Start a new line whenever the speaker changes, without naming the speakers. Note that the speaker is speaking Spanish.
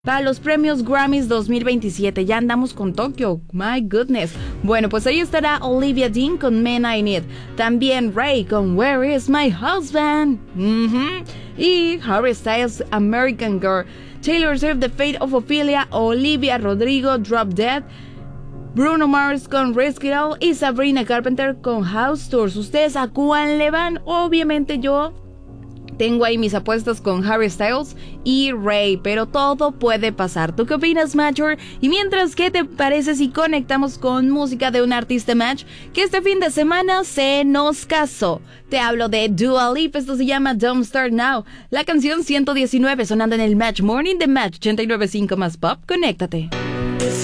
para los premios Grammys 2027. Ya andamos con Tokio. My goodness. Bueno, pues ahí estará Olivia Dean con Men I Need. También Ray con Where Is My Husband. Y Harry Styles, American Girl. Taylor Swift, The Fate of Ophelia. Olivia Rodrigo, Drop Dead. Bruno Mars con Risk It All. Y Sabrina Carpenter con House Tours. ¿Ustedes a cuál le van? Obviamente yo tengo ahí mis apuestas con Harry Styles y Ray, pero todo puede pasar. ¿Tú qué opinas, Matcher? Y mientras, ¿qué te parece si conectamos con música de un artista match que este fin de semana se nos casó? Te hablo de Dua Lipa, esto se llama Don't Start Now. La canción 119 sonando en el Match Morning de Match 89.5 más Pop. Conéctate.